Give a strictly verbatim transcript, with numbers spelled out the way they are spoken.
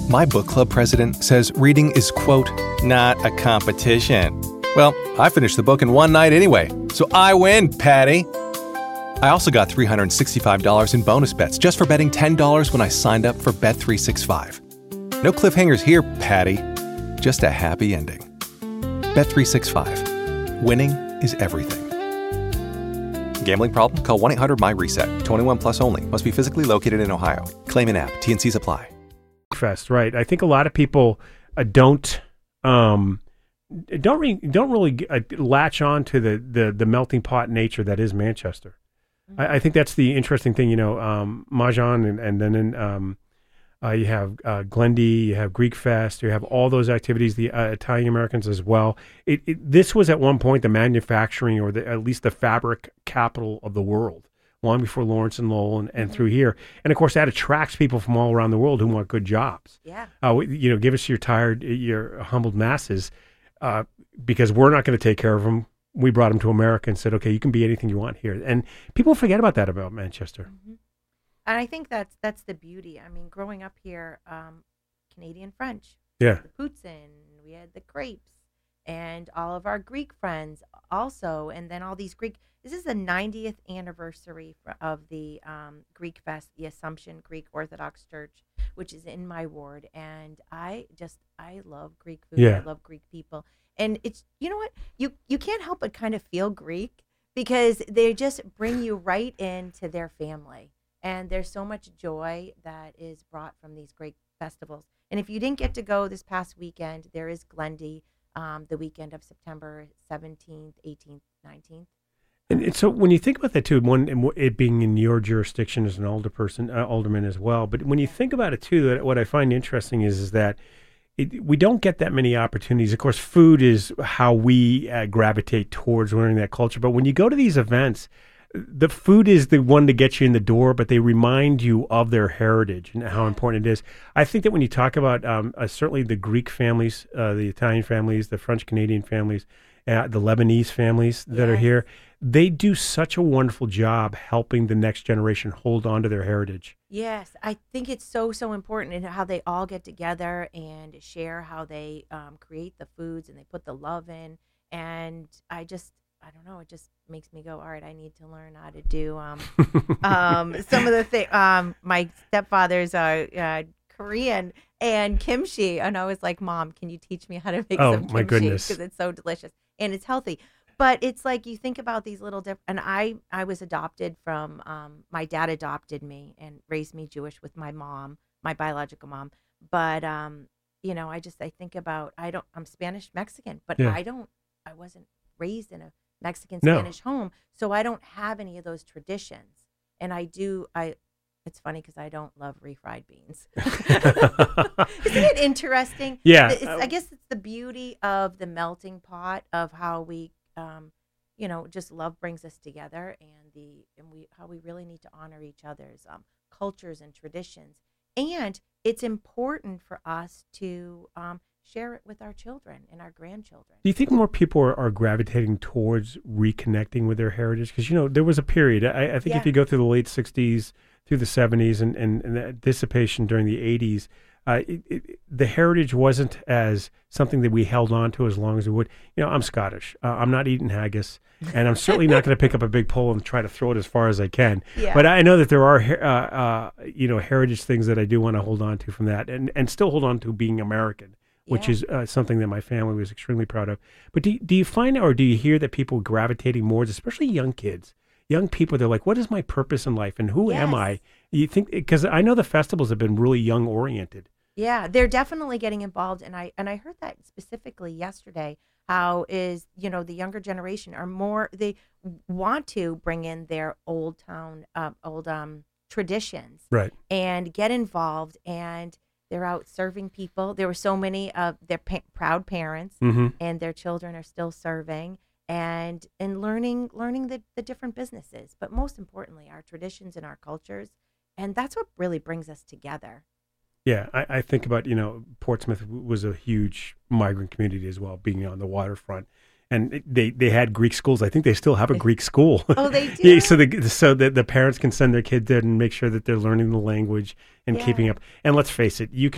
My book club president says reading is, quote, not a competition. Well, I finished the book in one night anyway, so I win, Patty. I also got three hundred sixty-five dollars in bonus bets just for betting ten dollars when I signed up for Bet three sixty-five. No cliffhangers here, Patty. Just a happy ending. Bet three sixty-five. Winning is everything. Gambling problem? Call one eight hundred my reset. twenty-one plus only. Must be physically located in Ohio. Claim in app. T N Cs apply. Fest, right? I think a lot of people uh, don't um, don't re- don't really uh, latch on to the, the the melting pot nature that is Manchester. Mm-hmm. I, I think that's the interesting thing. You know, um, Mahjong, and, and then in, um, uh, you have uh, Glendy, you have Greek Fest, you have all those activities. The uh, Italian Americans as well. It, it, this was at one point the manufacturing, or the, at least the fabric capital of the world, long before Lawrence and Lowell and, and mm-hmm. through here. And of course, that attracts people from all around the world who want good jobs. Yeah. Uh, you know, give us your tired, your humbled masses, uh, because we're not going to take care of them. We brought them to America and said, okay, you can be anything you want here. And people forget about that about Manchester. Mm-hmm. And I think that's that's the beauty. I mean, growing up here, um, Canadian French. Yeah. The poutine, we had the crepes, and all of our Greek friends also. And then all these Greek, this is the ninetieth anniversary for, of the um, Greek Fest, the Assumption Greek Orthodox Church, which is in my ward. And I just, I love Greek food. Yeah. I love Greek people. And it's, you know what, you, you can't help but kind of feel Greek, because they just bring you right into their family. And there's so much joy that is brought from these great festivals. And if you didn't get to go this past weekend, there is Glendy, um, the weekend of September seventeenth, eighteenth, nineteenth. And, and so when you think about that too, one, it being in your jurisdiction as an alderperson, uh, alderman as well, but when you think about it too, that what I find interesting is, is that it, we don't get that many opportunities. Of course, food is how we uh, gravitate towards learning that culture. But when you go to these events, the food is the one to get you in the door, but they remind you of their heritage and how important it is. I think that when you talk about um, uh, certainly the Greek families, uh, the Italian families, the French-Canadian families, uh, the Lebanese families that yes. are here, they do such a wonderful job helping the next generation hold on to their heritage. Yes, I think it's so, so important in how they all get together and share how they um, create the foods and they put the love in. And I just... I don't know. It just makes me go, all right, I need to learn how to do um, um, some of the things. Um, my stepfather's uh, uh, Korean and kimchi. And I was like, Mom, can you teach me how to make oh, some kimchi? My goodness. Because it's so delicious and it's healthy. But it's like you think about these little different. And I, I was adopted from, um, my dad adopted me and raised me Jewish with my mom, my biological mom. But, um, you know, I just, I think about, I don't, I'm Spanish Mexican, but yeah. I don't, I wasn't raised in a Mexican No. Spanish home, so I don't have any of those traditions. And I do I it's funny because I don't love refried beans. Isn't it interesting? Yeah. It's, I guess it's the beauty of the melting pot of how we um you know just love brings us together, and the and we how we really need to honor each other's um cultures and traditions. And it's important for us to um share it with our children and our grandchildren. Do you think more people are, are gravitating towards reconnecting with their heritage? Because, you know, there was a period, I, I think yeah. if you go through the late sixties, through the seventies, and, and, and that dissipation during the eighties, uh, it, it, the heritage wasn't as something that we held on to as long as we would. You know, I'm Scottish. Uh, I'm not eating haggis, and I'm certainly not going to pick up a big pole and try to throw it as far as I can. Yeah. But I know that there are, uh, uh, you know, heritage things that I do want to hold on to from that, and, and still hold on to being American. Which yeah. is uh, something that my family was extremely proud of. But do, do you find, or do you hear that people gravitating more, especially young kids, young people, they're like, what is my purpose in life and who yes. am I? You think, because I know the festivals have been really young oriented. Yeah, they're definitely getting involved. And I, and I heard that specifically yesterday, how is, you know, the younger generation are more, they want to bring in their old town, uh, old um, traditions. Right. And get involved, and they're out serving people. There were so many of their pa- proud parents, mm-hmm. and their children are still serving and and learning learning the, the different businesses. But most importantly, our traditions and our cultures. And that's what really brings us together. Yeah, I, I think about, you know, Portsmouth was a huge migrant community as well, being on the waterfront. And they, they had Greek schools. I think they still have a Greek school. Oh, they do? Yeah, so the so that the parents can send their kids there and make sure that they're learning the language and yeah. keeping up. And let's face it, you